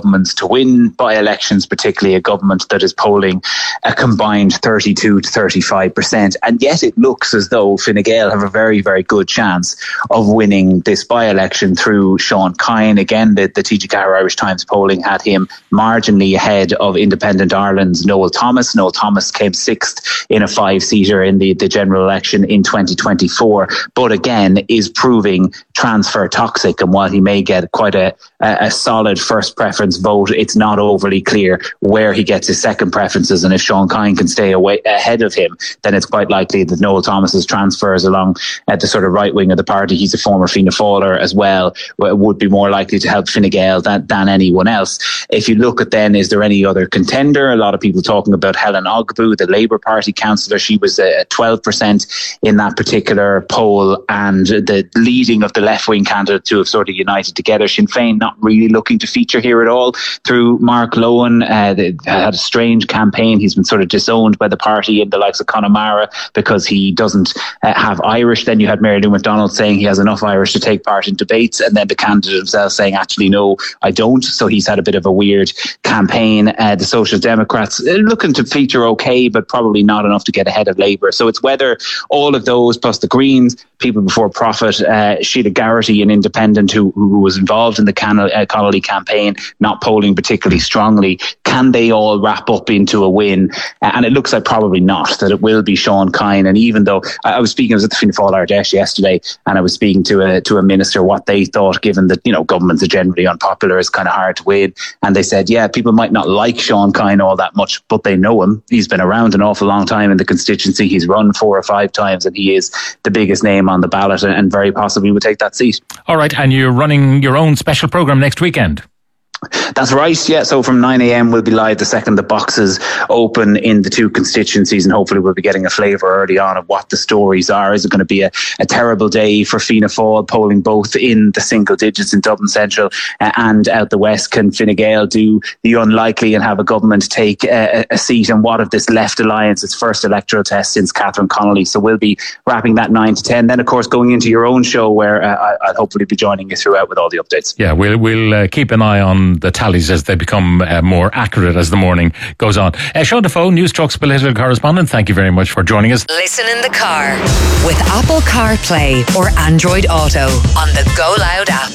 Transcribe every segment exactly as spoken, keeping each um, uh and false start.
governments to win by-elections, particularly a government that is polling a combined thirty-two to thirty-five percent. And yet it looks as though Fine Gael have a very, very good chance of winning this by-election through Sean Kine. Again, the, the T G Ceathair Irish Times polling had him marginally ahead of Independent Ireland's Noel Thomas. Noel Thomas came sixth in a five-seater in the, the general election in twenty twenty-four, but again is proving transfer toxic. And while he may get quite a, a, a solid first preference vote, it's not overly clear where he gets his second preferences. And if Sean Kine can stay away ahead of him, then it's quite likely that Noel Thomas's transfers along at the sort of right wing of the party, he's a former Fianna Fáiler as well, would be more likely to help Fine Gael than, than anyone else. If you look at then, is there any other contender? A lot of people talking about Helen Ogbu, the Labour Party councillor. She was at twelve percent in that particular poll, and the leading of the left-wing candidates who have sort of united together. Sinn Féin not really looking to feature here at all through Mark Lohan. Uh, they had a strange campaign. He's been sort of disowned by the party in the likes of Connemara because he doesn't uh, have Irish. Then you had Mary Lou McDonald saying he has enough Irish to take part in debates, and then the candidate himself saying, actually, no, I don't. So he's had a bit of a weird campaign. Uh, the Social Democrats uh, looking to feature okay, but probably not enough to get ahead of Labour. So it's whether all of those, plus the Greens, People Before Profit, uh, Sheila Garrity, an independent who, who was involved in the Can- uh, Connolly campaign, not polling particularly strongly, can they all wrap up into a win? Uh, and it looks like probably not, that it will be Sean Kine. And even though I, I was speaking, I was at the Fianna Fáil Ardèche yesterday, and I was speaking to a to a minister what they thought, given that, you know, governments are generally unpopular, it's kind of hard to win. And they said, yeah, people might not like Sean Kine all that much, but they know him. He's been around an awful long time in the constituency. He's run four or five times, and he is the biggest name on the ballot, and, and very possibly will take that seat. All right, and you're running your own special programme next weekend. That's right, yeah. So from nine a.m. we'll be live the second the boxes open in the two constituencies, and hopefully we'll be getting a flavour early on of what the stories are. Is it going to be a, a terrible day for Fianna Fáil, polling both in the single digits in Dublin Central uh, and out the west? Can Fine Gael do the unlikely and have a government take a, a seat? And what of this left alliance, its first electoral test since Catherine Connolly? So we'll be wrapping that nine to ten. Then, of course, going into your own show, where uh, I'll hopefully be joining you throughout with all the updates. Yeah, we'll, we'll uh, keep an eye on the tallies as they become uh, more accurate as the morning goes on. Uh, Sean Defoe, News Talk's political correspondent, thank you very much for joining us. Listen in the car with Apple CarPlay or Android Auto on the Go Loud app.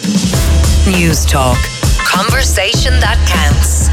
News Talk. Conversation that counts.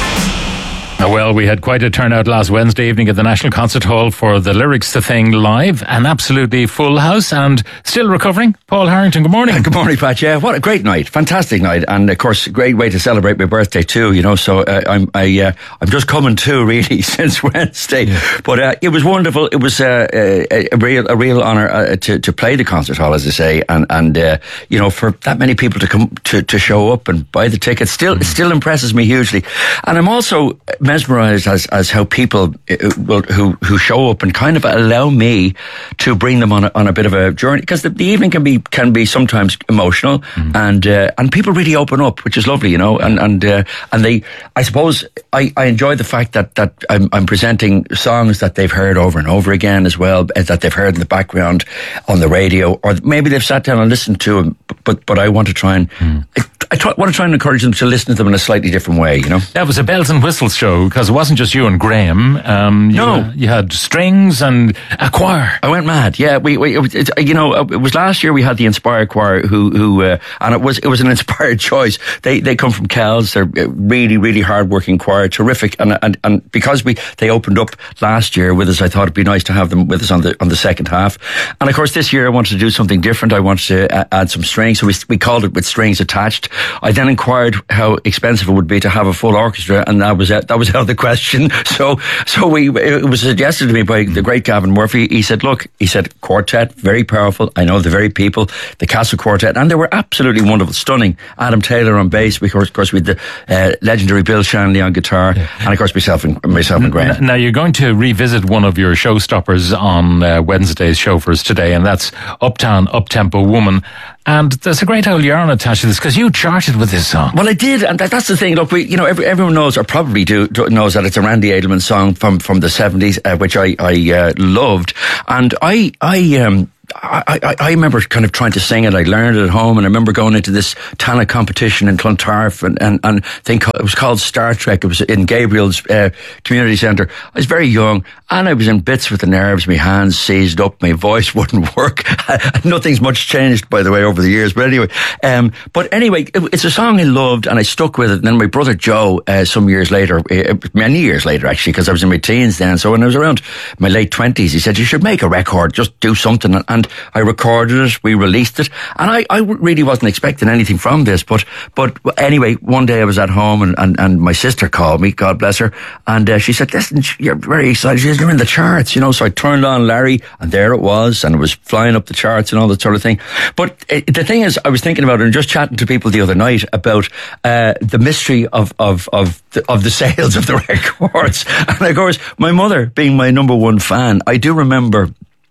Well, we had quite a turnout last Wednesday evening at the National Concert Hall for the Lyrics to Thing live. An absolutely full house and still recovering. Paul Harrington, good morning. Uh, good morning, Pat. Yeah, what a great night. Fantastic night. And of course, a great way to celebrate my birthday too, you know. So uh, I'm I, uh, I'm just coming to really since Wednesday. Yeah. But uh, it was wonderful. It was uh, a, a real a real honour uh, to, to play the concert hall, as I say. And, and uh, you know, for that many people to come to, to show up and buy the tickets, still, mm. it still impresses me hugely. And I'm also mesmerised as as how people will, who who show up and kind of allow me to bring them on a, on a bit of a journey, because the, the evening can be can be sometimes emotional, mm. and uh, and people really open up, which is lovely, you know, and and uh, and they, I suppose I, I enjoy the fact that that I'm, I'm presenting songs that they've heard over and over again as well, that they've heard in the background on the radio, or maybe they've sat down and listened to them, but but I want to try and mm. I, I try, want to try and encourage them to listen to them in a slightly different way, you know. That was a bells and whistles show, because it wasn't just you and Graham. Um, you no, had, you had strings and a choir. I went mad. Yeah, we, we it, it, you know, it was last year we had the Inspired Choir, who, who, uh, and it was it was an inspired choice. They they come from Kells. They're a really really hardworking choir, terrific, and and and because we they opened up last year with us, I thought it'd be nice to have them with us on the on the second half. And of course, this year I wanted to do something different. I wanted to add some strings, so we we called it With Strings Attached. I then inquired how expensive it would be to have a full orchestra, and that was that was out of the question. So, so we it was suggested to me by the great Gavin Murphy. He said, "Look," he said, "quartet, very powerful. I know the very people, the Castle Quartet, and they were absolutely wonderful, stunning. Adam Taylor on bass, because of course with the uh, legendary Bill Shanley on guitar, yeah. and of course myself and myself and Graham." Now you're going to revisit one of your showstoppers on uh, Wednesday's show for us today, and that's Uptown Uptempo Woman. And there's a great old yarn attached to this, because you charted with this song. Well, I did, and that, that's the thing. Look, we, you know, every, everyone knows, or probably do, do knows that it's a Randy Edelman song from from the seventies, uh, which I I uh, loved, and I I um. I, I, I remember kind of trying to sing it. I learned it at home, and I remember going into this Tana competition in Clontarf, and, and, and I think it was called Star Trek. It was in Gabriel's uh, community centre. I was very young, and I was in bits with the nerves. My hands seized up, my voice wouldn't work. Nothing's much changed, by the way, over the years. But anyway, um, but anyway, it, it's a song I loved, and I stuck with it. And then my brother Joe, uh, some years later, uh, many years later actually, because I was in my teens then. So when I was around my late twenties, he said, "You should make a record, just do something." And I recorded it, we released it, and I, I really wasn't expecting anything from this. But but anyway, one day I was at home, and, and, and my sister called me, God bless her, and uh, she said, "Listen, you're very excited. She says, you're in the charts, you know." So I turned on Larry, and there it was, and it was flying up the charts and all that sort of thing. But uh, the thing is, I was thinking about it and just chatting to people the other night about uh, the mystery of of of the, of the sales of the records. And of course, my mother being my number one fan, I do remember,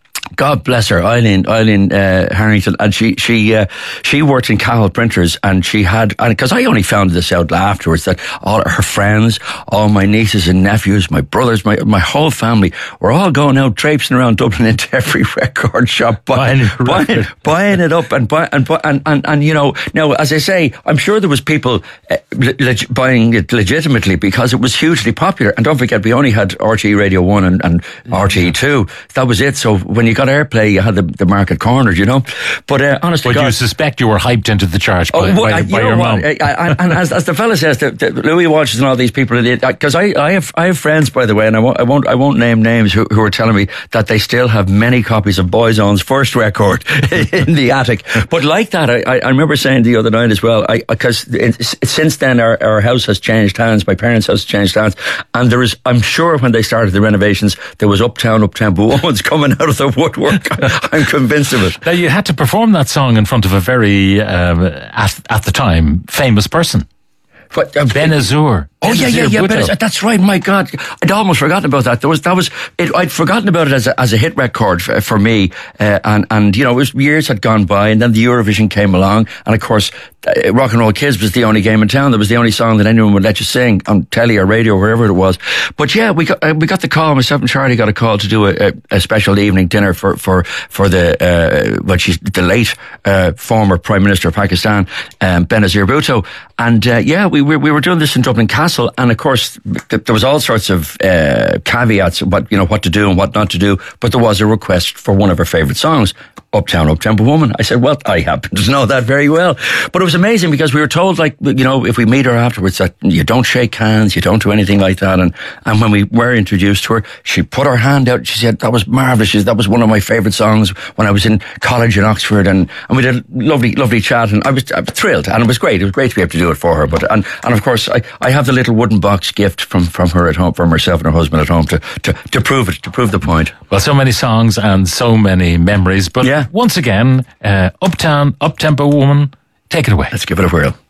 God bless her, Eileen, Eileen uh, Harrington, and she she uh, she worked in Cahill Printers, and she had, and because I only found this out afterwards, that all her friends, all my nieces and nephews, my brothers, my my whole family were all going out traipsing around Dublin into every record shop, buying buying, buying it up and buy, and, and and and you know, now as I say, I'm sure there was people uh, leg- buying it legitimately because it was hugely popular. And don't forget, we only had R T E Radio One and, and R T E Two. That was it. So when you got airplay, you had the, the market cornered, you know. But uh, honestly, but God, you suspect you were hyped into the charge by, oh, well, by, I, by you your know mum. I, I, and as, as the fella says, the, the Louis Walsh and all these people, because I, I have I have friends, by the way, and I won't I won't, I won't name names, who, who are telling me that they still have many copies of Boyzone's first record in the attic. But like that, I, I remember saying the other night as well, because since then our, our house has changed hands, my parents' house has changed hands, and there is, I'm sure when they started the renovations, there was Uptown, Uptown Woman's coming out of the woodwork. I'm convinced of it. Now, you had to perform that song in front of a very, um, at, at the time, famous person. But, uh, Benazir. Oh yeah, yeah, yeah. But that's right. My God, I'd almost forgotten about that. There was that was it, I'd forgotten about it as a, as a hit record for, for me. Uh, and and you know, it was, years had gone by, and then the Eurovision came along, and of course, uh, Rock and Roll Kids was the only game in town. That was the only song that anyone would let you sing on telly or radio, or wherever it was. But yeah, we got uh, we got the call. Myself and Charlie got a call to do a, a, a special evening dinner for for for the uh, well, she's the late uh, former Prime Minister of Pakistan, um, Benazir Bhutto, and uh, yeah, we we we were doing this in Dublin Castle. And of course, th- there was all sorts of uh, caveats, what you know, what to do and what not to do. But there was a request for one of her favourite songs, Uptown, Uptown Woman. I said, well, I happen to know that very well. But it was amazing because we were told, like, you know, if we meet her afterwards, that you don't shake hands, you don't do anything like that. And and when we were introduced to her, she put her hand out. She said, that was marvellous. She said, that was one of my favourite songs when I was in college in Oxford. And, and we did a lovely, lovely chat. And I was, I was thrilled. And it was great. It was great to be able to do it for her. But and, and of course, I, I have the little wooden box gift from, from her at home, from herself and her husband at home to, to, to prove it, to prove the point. Well, so many songs and so many memories. But yeah. once again, uh, Uptown, Up-Tempo Woman, take it away. Let's give it a whirl.